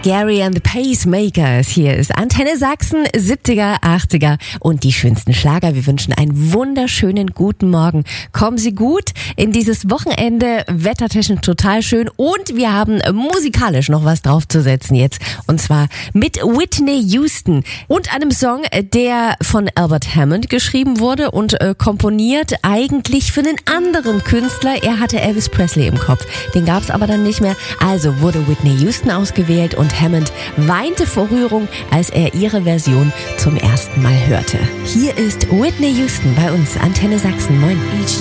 Gary and the Pacemakers. Hier ist Antenne Sachsen, 70er, 80er und die schönsten Schlager. Wir wünschen einen wunderschönen guten Morgen. Kommen Sie gut in dieses Wochenende, wettertechnisch total schön und wir haben musikalisch noch was draufzusetzen jetzt. Und zwar mit Whitney Houston und einem Song, der von Albert Hammond geschrieben wurde und komponiert eigentlich für einen anderen Künstler. Er hatte Elvis Presley im Kopf. Den gab es aber dann nicht mehr. Also wurde Whitney Houston ausgewählt und Hammond weinte vor Rührung, als er ihre Version zum ersten Mal hörte. Hier ist Whitney Houston bei uns, Antenne Sachsen. Moin.